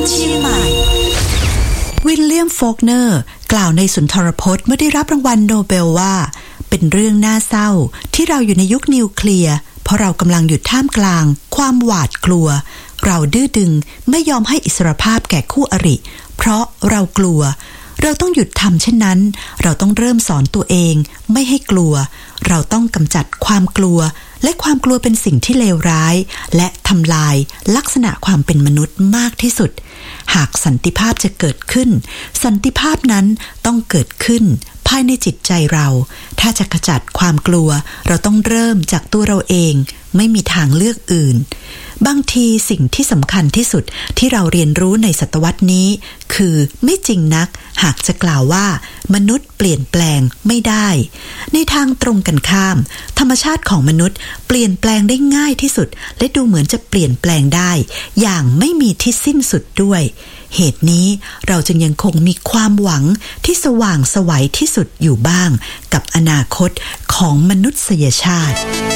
เชียงใหม่วิลเลียมโฟกเนอร์กล่าวในสุนทรพจน์เมื่อได้รับรางวัลโนเบลว่าเป็นเรื่องน่าเศร้าที่เราอยู่ในยุคนิวเคลียร์เพราะเรากำลังอยู่ท่ามกลางความหวาดกลัวเราดื้อดึงไม่ยอมให้อิสรภาพแก่คู่อริเพราะเรากลัวเราต้องหยุดทำเช่นนั้นเราต้องเริ่มสอนตัวเองไม่ให้กลัวเราต้องกำจัดความกลัวและความกลัวเป็นสิ่งที่เลวร้ายและทำลายลักษณะความเป็นมนุษย์มากที่สุดหากสันติภาพจะเกิดขึ้นสันติภาพนั้นต้องเกิดขึ้นภายในจิตใจเราถ้าจะขจัดความกลัวเราต้องเริ่มจากตัวเราเองไม่มีทางเลือกอื่นบางทีสิ่งที่สำคัญที่สุดที่เราเรียนรู้ในศตวรรษนี้คือไม่จริงนักหากจะกล่าวว่ามนุษย์เปลี่ยนแปลงไม่ได้ในทางตรงกันข้ามธรรมชาติของมนุษย์เปลี่ยนแปลงได้ง่ายที่สุดและดูเหมือนจะเปลี่ยนแปลงได้อย่างไม่มีที่สิ้นสุดด้วยเหตุนี้เราจึงยังคงมีความหวังที่สว่างไสวที่สุดอยู่บ้างกับอนาคตของมนุษยชาติ